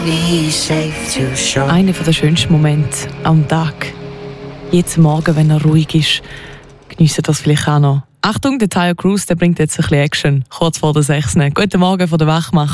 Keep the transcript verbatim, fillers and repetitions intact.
Einer der schönsten Momente am Tag. Jetzt Morgen, wenn er ruhig ist, geniessen das vielleicht auch noch. Achtung, der Tyre Cruise, der bringt jetzt ein bisschen Action. Kurz vor der sechs. Guten Morgen von der Wachmacher.